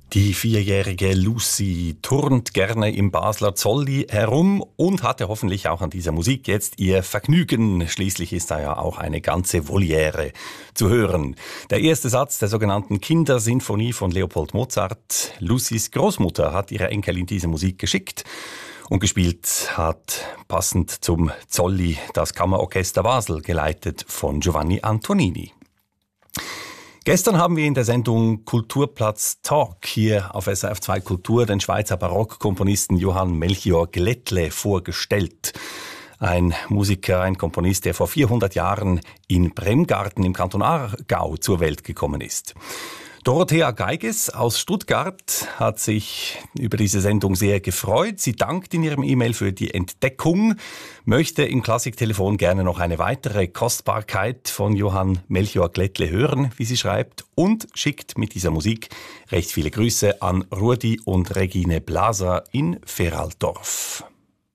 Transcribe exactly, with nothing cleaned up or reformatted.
Die vierjährige Lucy turnt gerne im Basler Zolli herum und hatte hoffentlich auch an dieser Musik jetzt ihr Vergnügen. Schließlich ist da ja auch eine ganze Voliere zu hören. Der erste Satz der sogenannten Kindersinfonie von Leopold Mozart. Lucys Großmutter hat ihrer Enkelin diese Musik geschickt. Und gespielt hat, passend zum Zolli, das Kammerorchester Basel, geleitet von Giovanni Antonini. Gestern haben wir in der Sendung Kulturplatz Talk hier auf S R F zwei Kultur den Schweizer Barockkomponisten Johann Melchior Glättle vorgestellt. Ein Musiker, ein Komponist, der vor vierhundert Jahren in Bremgarten im Kanton Aargau zur Welt gekommen ist. Dorothea Geiges aus Stuttgart hat sich über diese Sendung sehr gefreut. Sie dankt in ihrem E-Mail für die Entdeckung, möchte im Klassiktelefon gerne noch eine weitere Kostbarkeit von Johann Melchior Glättle hören, wie sie schreibt, und schickt mit dieser Musik recht viele Grüße an Rudi und Regine Blaser in Feraldorf.